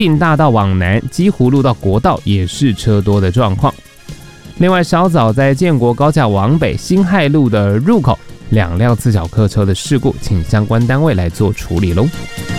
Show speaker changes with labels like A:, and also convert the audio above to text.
A: 定大道往南，基湖路到国道也是车多的状况。另外，稍早在建国高架往北辛亥路的入口，2辆自小客车的事故，请相关单位来做处理喽。